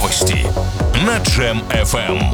Новости на Джем FM.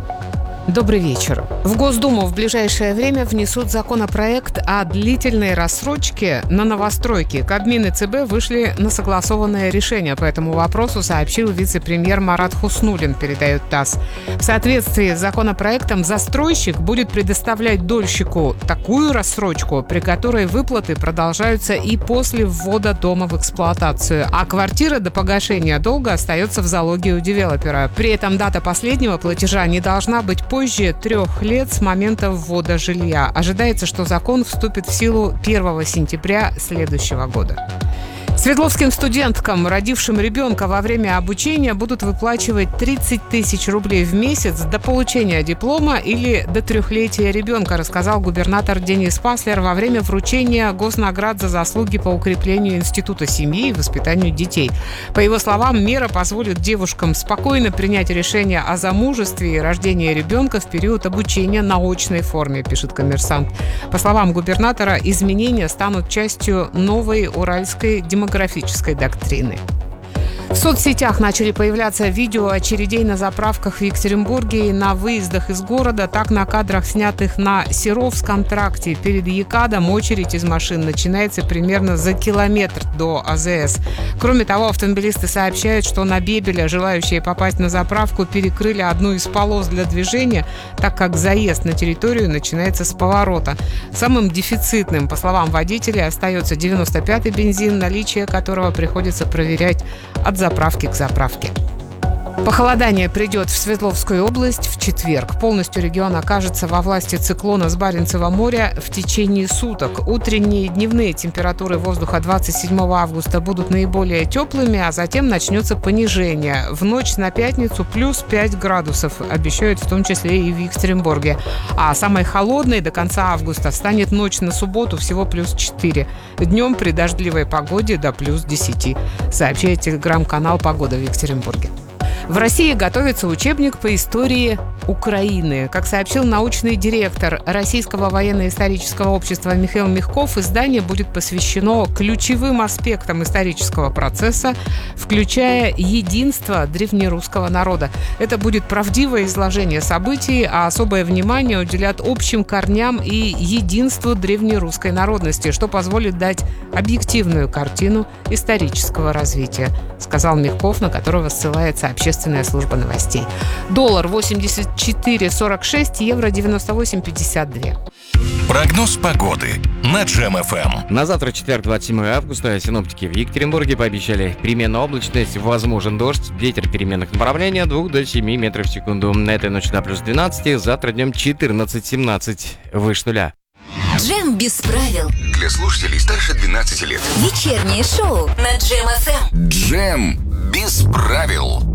Добрый вечер. В Госдуму в ближайшее время внесут законопроект о длительной рассрочке на новостройки. Кабмин и ЦБ вышли на согласованное решение по этому вопросу, сообщил вице-премьер Марат Хуснуллин, передает ТАСС. В соответствии с законопроектом застройщик будет предоставлять дольщику такую рассрочку, при которой выплаты продолжаются и после ввода дома в эксплуатацию, а квартира до погашения долга остается в залоге у девелопера. При этом дата последнего платежа не должна быть позже 3 лет с момента ввода жилья. Ожидается, что закон вступит в силу 1 сентября следующего года. Свердловским студенткам, родившим ребенка во время обучения, будут выплачивать 30 тысяч рублей в месяц до получения диплома или до 3-летия ребенка, рассказал губернатор Денис Паслер во время вручения госнаград за заслуги по укреплению Института семьи и воспитанию детей. По его словам, мера позволит девушкам спокойно принять решение о замужестве и рождении ребенка в период обучения на очной форме, пишет «Коммерсант». По словам губернатора, изменения станут частью новой уральской демографической доктрины. В соцсетях начали появляться видео очередей на заправках в Екатеринбурге и на выездах из города. Так, на кадрах, снятых на Серовском тракте перед ЕКАДом, очередь из машин начинается примерно за километр до АЗС. Кроме того, автомобилисты сообщают, что на Бебеля желающие попасть на заправку перекрыли одну из полос для движения, так как заезд на территорию начинается с поворота. Самым дефицитным, по словам водителей, остается 95-й бензин, наличие которого приходится проверять от заправки к заправке. Похолодание придет в Свердловскую область в четверг. Полностью регион окажется во власти циклона с Баренцева моря в течение суток. Утренние и дневные температуры воздуха 27 августа будут наиболее теплыми, а затем начнется понижение. В ночь на пятницу плюс 5 градусов, обещают в том числе и в Екатеринбурге. А самой холодной до конца августа станет ночь на субботу, всего плюс 4. Днем при дождливой погоде до плюс 10, сообщает телеграм-канал «Погода в Екатеринбурге». В России готовится учебник по истории Украины. Как сообщил научный директор Российского военно-исторического общества Михаил Мягков, издание будет посвящено ключевым аспектам исторического процесса, включая единство древнерусского народа. Это будет правдивое изложение событий, а особое внимание уделят общим корням и единству древнерусской народности, что позволит дать объективную картину исторического развития, сказал Мягков, на которого ссылается общественная служба новостей. Доллар 84.46, евро 98.52. Прогноз погоды на Джем FM. На завтра, четверг, 27 августа, синоптики в Екатеринбурге пообещали переменную облачность, возможен дождь, ветер переменных направлений от 2 до 7 метров в секунду. На этой ночью на плюс 12, завтра днем 14-17, выше нуля. Джем без правил. Для слушателей старше 12 лет. Вечернее шоу на Джем FM. Джем без правил.